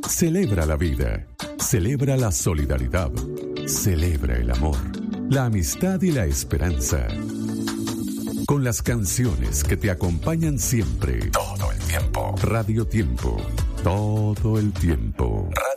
Celebra la vida, celebra la solidaridad, celebra el amor, la amistad y la esperanza. Con las canciones que te acompañan siempre, todo el tiempo. Radio Tiempo, todo el tiempo. Radio